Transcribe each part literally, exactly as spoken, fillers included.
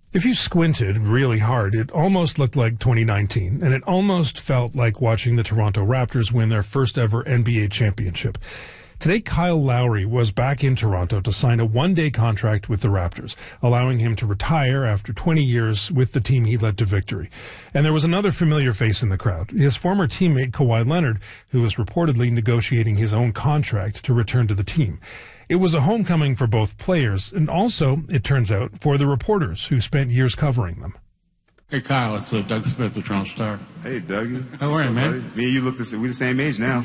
If you squinted really hard, it almost looked like twenty nineteen, and it almost felt like watching the Toronto Raptors win their first ever N B A championship. Today, Kyle Lowry was back in Toronto to sign a one-day contract with the Raptors, allowing him to retire after twenty years with the team he led to victory. And there was another familiar face in the crowd, his former teammate Kawhi Leonard, who was reportedly negotiating his own contract to return to the team. It was a homecoming for both players, and also, it turns out, for the reporters who spent years covering them. Hey, Kyle, it's uh, Doug Smith, the Toronto Star. Hey, Dougie. How are you, man? Buddy? Me and you look the same. We're the same age now.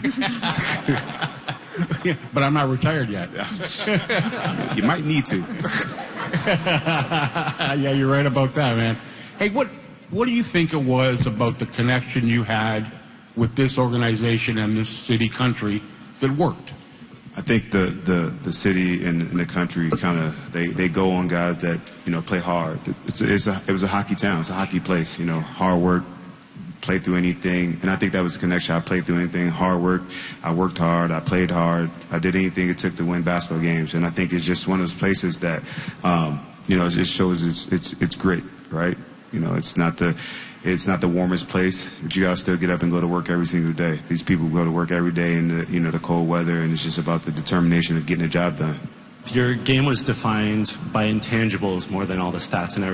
Yeah, but I'm not retired yet. You might need to. Yeah, you're right about that, man. Hey, what what do you think it was about the connection you had with this organization and this city country that worked? I think the, the, the city and, and the country kind of, they, they go on guys that, you know, play hard. It's, it's a, it was a hockey town. It's a hockey place, you know, hard work, play through anything. And I think that was the connection. I played through anything, hard work. I worked hard. I played hard. I did anything it took to win basketball games. And I think it's just one of those places that, um, you know, it just shows it's, it's, it's grit, right? You know, it's not the, it's not the warmest place, but you gotta still get up and go to work every single day. These people go to work every day in the, you know, the cold weather, and it's just about the determination of getting the job done. Your game was defined by intangibles more than all the stats and everything.